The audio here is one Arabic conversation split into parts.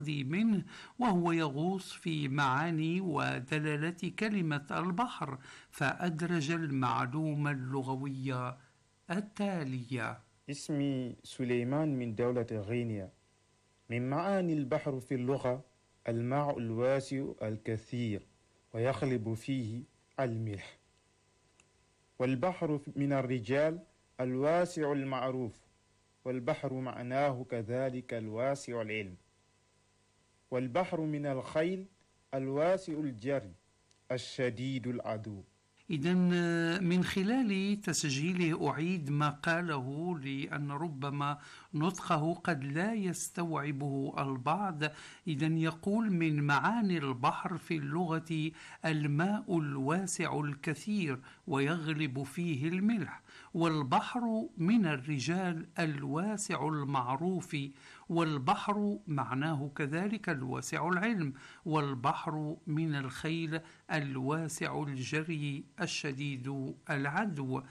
منه، وهو يغوص في معاني ودلالة كلمة البحر، فأدرج المعلومة اللغوية التالية: اسمي سليمان من دولة غينيا. من معاني البحر في اللغة الماء الواسع الكثير ويغلب فيه الملح. والبحر من الرجال الواسع المعروف، والبحر معناه كذلك الواسع العلم. والبحر من الخيل الواسع الجري الشديد العدو. إذا من خلال تسجيله أعيد ما قاله، لأن ربما نطقه قد لا يستوعبه البعض. إذا يقول: من معاني البحر في اللغة الماء الواسع الكثير ويغلب فيه الملح. والبحر من الرجال الواسع المعروف، والبحر معناه كذلك الواسع العلم. والبحر من الخيل الواسع الجري الشديد العدو.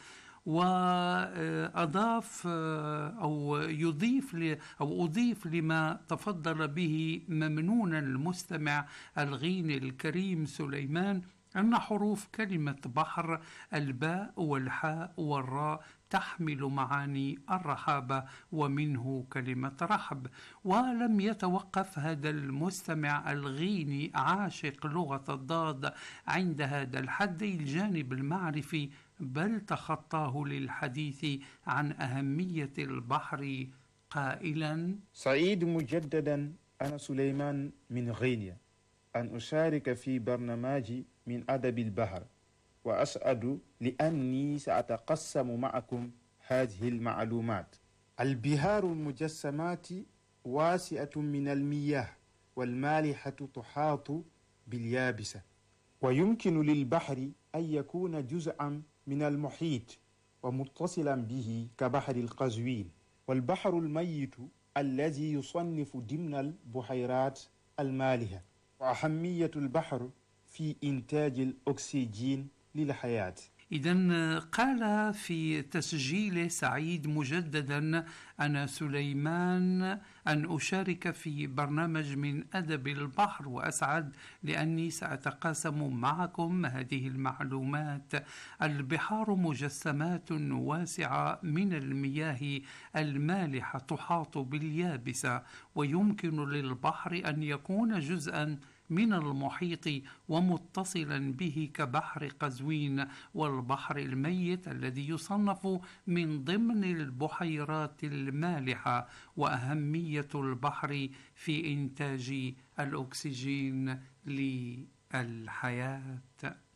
وأضاف أو أضيف لما تفضل به ممنون المستمع الغيني الكريم سليمان أن حروف كلمة بحر الباء والحاء والراء تحمل معاني الرحابة، ومنه كلمة رحب. ولم يتوقف هذا المستمع الغيني عاشق لغة الضاد عند هذا الحد الجانب المعرفي، بل تخطاه للحديث عن أهمية البحر قائلا: سعيد مجددا، أنا سليمان من غينيا أن أشارك في برنامج من أدب البحر، وأسعد لأني سأتقسم معكم هذه المعلومات. البحار المجسمات واسعة من المياه، والمالحة تحاط باليابسة، ويمكن للبحر أن يكون جزءا من المحيط ومتصلا به كبحر القزوين. والبحر الميت الذي يصنف ضمن البحيرات المالحة. وأهمية البحر في إنتاج الأكسجين للحياة. إذن قال في تسجيل سعيد مجددا: أنا سليمان أن أشارك في برنامج من أدب البحر، وأسعد لأني سأتقاسم معكم هذه المعلومات. البحار مجسمات واسعة من المياه المالحة تحاط باليابسة، ويمكن للبحر أن يكون جزءا من المحيط ومتصلا به كبحر قزوين. والبحر الميت الذي يصنف من ضمن البحيرات المالحة. وأهمية البحر في إنتاج الأكسجين للحياة.